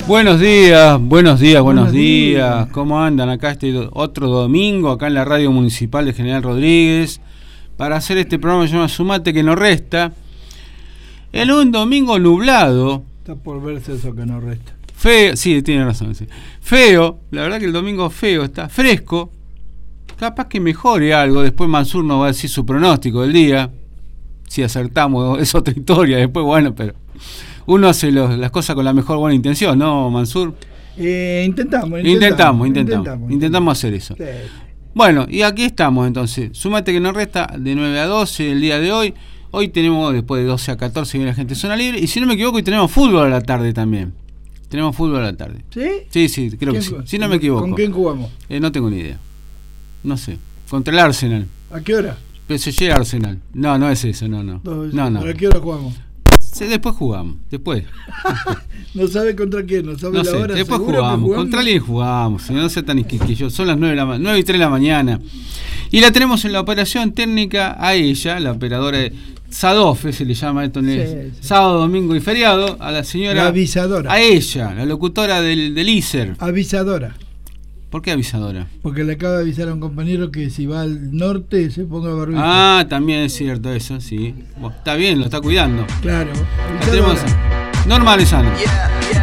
Buenos días. ¿Cómo andan acá otro domingo, acá en la radio municipal de General Rodríguez, para hacer este programa que se llama Sumate que no resta? En un domingo nublado. Está por verse eso que no resta. Feo, sí, tiene razón. Sí. Feo, la verdad que el domingo feo, está fresco. Capaz que mejore algo. Después Mansur nos va a decir su pronóstico del día. Si acertamos, es otra historia. Después, bueno, pero uno hace las cosas con la mejor buena intención, ¿no, Mansur? Intentamos hacer eso. Sí. Bueno, y aquí estamos entonces. Sumate que no resta de 9 a 12 el día de hoy. Hoy tenemos, después de 12 a 14, viene la gente zona libre. Y si no me equivoco, hoy tenemos fútbol a la tarde también. Tenemos fútbol a la tarde. ¿Sí? Sí, creo que sí. Si no me equivoco. ¿Con quién jugamos? No tengo ni idea. No sé. Contra el Arsenal. ¿A qué hora? PSG Arsenal. No es eso, no. No. ¿A qué hora jugamos? Sí, después jugamos. Después. ¿No sabe contra quién? ¿No sabe la hora? Después jugamos. Contra alguien jugamos. Si no sea tan quisquilloso. Son las 9 y 3 de la mañana. Y la tenemos en la operación técnica a ella, la operadora de Sadof, se le llama esto, sí. Sábado, domingo y feriado, a la señora. La avisadora. A ella, la locutora del ISER. Avisadora. ¿Por qué avisadora? Porque le acaba de avisar a un compañero que si va al norte se ponga barbijo. Ah, también es cierto eso, sí. Bueno, está bien, lo está cuidando. Claro. La tenemos Norma Alessandro.